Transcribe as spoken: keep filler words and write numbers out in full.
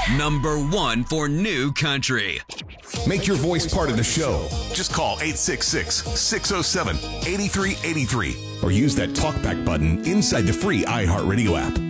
Number one for new country. Make your voice part of the show. Just call eight six six, six oh seven, eight three eight three or use that talkback button inside the free iHeartRadio app.